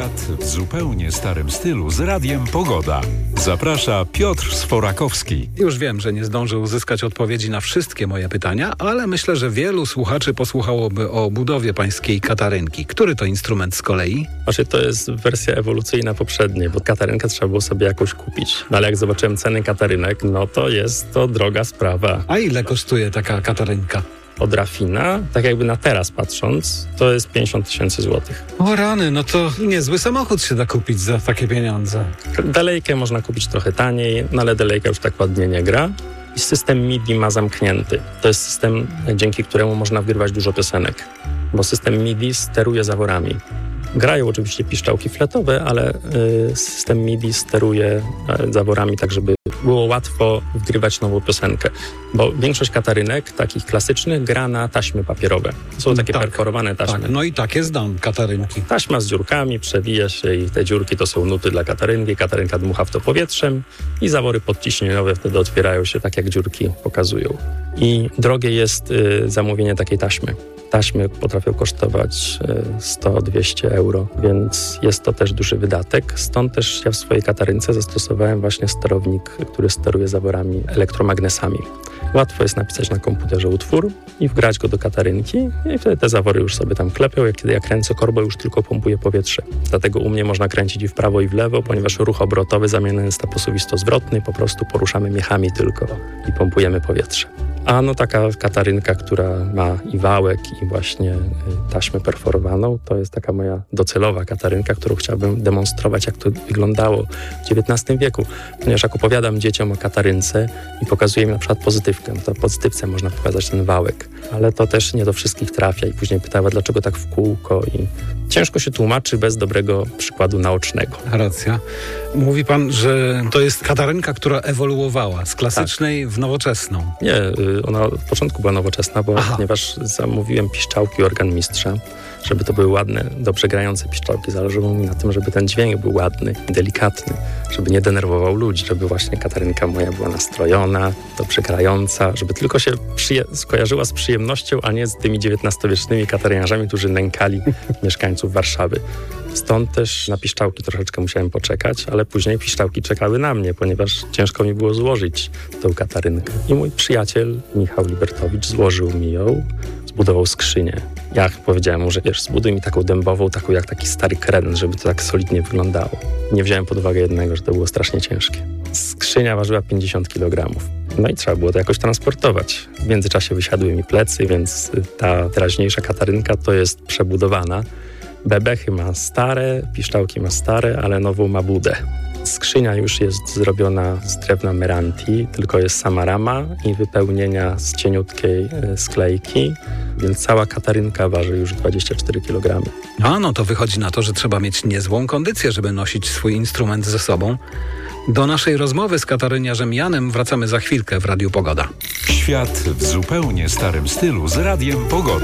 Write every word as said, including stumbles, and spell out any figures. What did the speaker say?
Świat w zupełnie starym stylu z Radiem Pogoda. Zaprasza Piotr Sforakowski. Już wiem, że nie zdążę uzyskać odpowiedzi na wszystkie moje pytania, ale myślę, że wielu słuchaczy posłuchałoby o budowie pańskiej katarynki. Który to instrument z kolei? Znaczy, to jest wersja ewolucyjna poprzedniej, bo katarynkę trzeba było sobie jakoś kupić. No ale jak zobaczyłem ceny katarynek, no to jest to droga sprawa. A ile kosztuje taka katarynka? Od Rafina, tak jakby na teraz patrząc, to jest pięćdziesiąt tysięcy złotych. O rany, no to niezły samochód się da kupić za takie pieniądze. Delejkę można kupić trochę taniej, no ale delejka już tak ładnie nie gra. I system MIDI ma zamknięty. To jest system, dzięki któremu można wgrywać dużo piosenek, bo system MIDI steruje zaworami. Grają oczywiście piszczałki fletowe, ale y, system MIDI steruje y, zaworami tak, żeby było łatwo wgrywać nową piosenkę. Bo większość katarynek, takich klasycznych, gra na taśmy papierowe. Są takie tak, perforowane taśmy. Tak, no i takie znam katarynki. Taśma z dziurkami, przewija się i te dziurki to są nuty dla katarynki. Katarynka dmucha w to powietrzem i zawory podciśnieniowe wtedy otwierają się tak, jak dziurki pokazują. I drogie jest y, zamówienie takiej taśmy. Taśmy potrafią kosztować sto do dwustu euro, więc jest to też duży wydatek. Stąd też ja w swojej katarynce zastosowałem właśnie sterownik, który steruje zaworami elektromagnesami. Łatwo jest napisać na komputerze utwór i wgrać go do katarynki i wtedy te zawory już sobie tam klepią. Jak kiedy ja kręcę korbę, już tylko pompuje powietrze. Dlatego u mnie można kręcić i w prawo, i w lewo, ponieważ ruch obrotowy zamieniony jest na posuwisto-zwrotny. Po prostu poruszamy miechami tylko i pompujemy powietrze. A no taka katarynka, która ma i wałek, i właśnie taśmę perforowaną, to jest taka moja docelowa katarynka, którą chciałbym demonstrować, jak to wyglądało w dziewiętnastym wieku. Ponieważ jak opowiadam dzieciom o katarynce i pokazuję im na przykład pozytywkę, to w pozytywce można pokazać ten wałek. Ale to też nie do wszystkich trafia i później pytała, dlaczego tak w kółko i ciężko się tłumaczy bez dobrego przykładu naocznego. Racja. Mówi pan, że to jest katarynka, która ewoluowała z klasycznej tak. w nowoczesną. Nie, ona od początku była nowoczesna, bo Aha. ponieważ zamówiłem piszczałki organ mistrza, żeby to były ładne, dobrze grające piszczałki. Zależało mi na tym, żeby ten dźwięk był ładny i delikatny, żeby nie denerwował ludzi, żeby właśnie katarynka moja była nastrojona, dobrze grająca, żeby tylko się przyje- skojarzyła z przyjemnością, a nie z tymi dziewiętnastowiecznymi kataryniarzami, którzy nękali mieszkańców Warszawy. Stąd też na piszczałki troszeczkę musiałem poczekać, ale później piszczałki czekały na mnie, ponieważ ciężko mi było złożyć tą katarynkę. I mój przyjaciel Michał Libertowicz złożył mi ją, zbudował skrzynię. Ja powiedziałem mu, że wiesz, zbuduj mi taką dębową, taką jak taki stary kren, żeby to tak solidnie wyglądało. Nie wziąłem pod uwagę jednego, że to było strasznie ciężkie. Skrzynia ważyła pięćdziesiąt kilogramów. No i trzeba było to jakoś transportować. W międzyczasie wysiadły mi plecy, więc ta teraźniejsza katarynka to jest przebudowana. Bebechy ma stare, piszczałki ma stare, ale nową ma budę. Skrzynia już jest zrobiona z drewna Meranti, tylko jest sama rama i wypełnienia z cieniutkiej sklejki, więc cała katarynka waży już dwadzieścia cztery kilogramy. A no to wychodzi na to, że trzeba mieć niezłą kondycję, żeby nosić swój instrument ze sobą. Do naszej rozmowy z kataryniarzem Janem wracamy za chwilkę w Radiu Pogoda. Świat w zupełnie starym stylu z Radiem Pogoda.